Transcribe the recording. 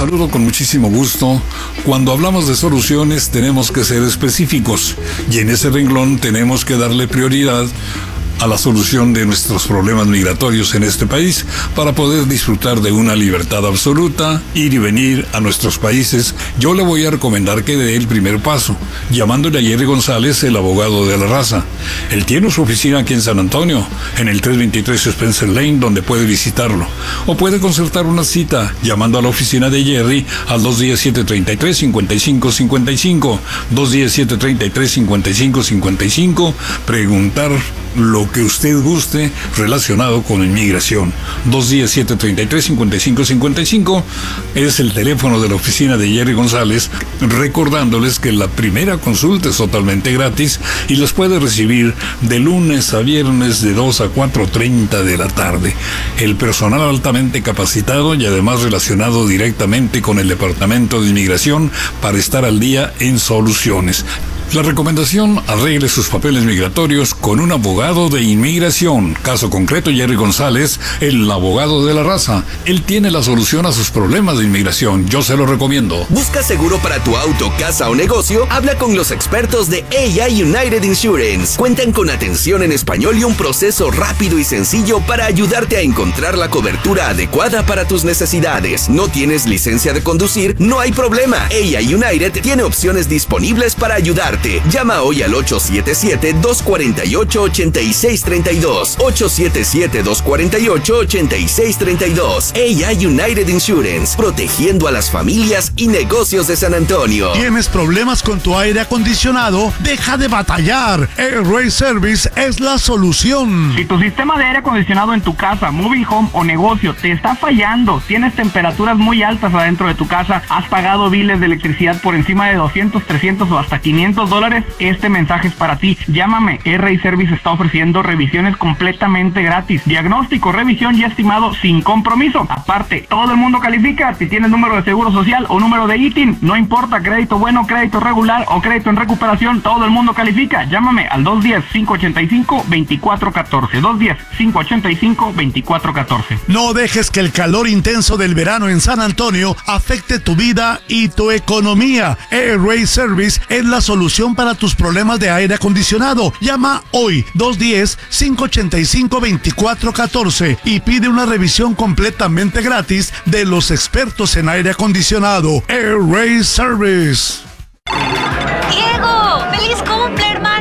saludo con muchísimo gusto. Cuando hablamos de soluciones tenemos que ser específicos y en ese renglón tenemos que darle prioridad a la solución de nuestros problemas migratorios en este país para poder disfrutar de una libertad absoluta, ir y venir a nuestros países. Yo le voy a recomendar que dé el primer paso, llamándole a Jerry González, el abogado de la raza. Él tiene su oficina aquí en San Antonio, en el 323 Spencer Lane, donde puede visitarlo. O puede concertar una cita llamando a la oficina de Jerry al 217-33-5555, 217-33-5555, preguntar lo que usted guste relacionado con inmigración. 217-33-5555 es el teléfono de la oficina de Jerry González, recordándoles que la primera consulta es totalmente gratis y los puede recibir de lunes a viernes de 2 a 4:30 de la tarde. El personal altamente capacitado y además relacionado directamente con el Departamento de Inmigración para estar al día en soluciones. La recomendación: arregle sus papeles migratorios con un abogado de inmigración. Caso concreto, Jerry González, el abogado de la raza. Él tiene la solución a sus problemas de inmigración. Yo se lo recomiendo. ¿Busca seguro para tu auto, casa o negocio? Habla con los expertos de AI United Insurance. Cuentan con atención en español y un proceso rápido y sencillo para ayudarte a encontrar la cobertura adecuada para tus necesidades. ¿No tienes licencia de conducir? No hay problema. AI United tiene opciones disponibles para ayudarte. Llama hoy al 877-248-8632. 877-248-8632. AI United Insurance, protegiendo a las familias y negocios de San Antonio. ¿Tienes problemas con tu aire acondicionado? Deja de batallar. AirRay Service es la solución. Si tu sistema de aire acondicionado en tu casa, moving home o negocio te está fallando, tienes temperaturas muy altas adentro de tu casa, has pagado biles de electricidad por encima de 200, 300 o hasta $500, este mensaje es para ti. Llámame. AirRay Service está ofreciendo revisiones completamente gratis, diagnóstico, revisión y estimado sin compromiso. Aparte, todo el mundo califica. Si tienes número de seguro social o número de ITIN, no importa, crédito bueno, crédito regular o crédito en recuperación, todo el mundo califica. Llámame al 210-585-2414. 210-585-2414. No dejes que el calor intenso del verano en San Antonio afecte tu vida y tu economía. AirRay Service es la solución para tus problemas de aire acondicionado. Llama hoy 210-585-2414 y pide una revisión completamente gratis de los expertos en aire acondicionado. AirRay Service.